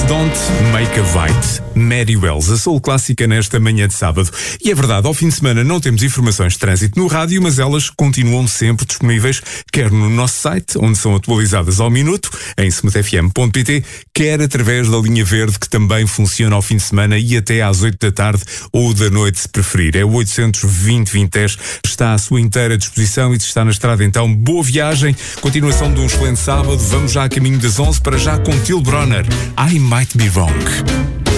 Don't Make a Fight. Mary Wells, a soul clássica nesta manhã de sábado. E é verdade, ao fim de semana não temos informações de trânsito no rádio, mas elas continuam sempre disponíveis, quer no nosso site, onde são atualizadas ao minuto, em smoothfm.pt, quer através da linha verde, que também funciona ao fim de semana e até às 8 da tarde ou da noite, se preferir. É o 820-2010, está à sua inteira disposição e se está na estrada, então, boa viagem, continuação de um excelente sábado. Vamos já a caminho das 11, para já com Till Bronner, I Might Be Wrong.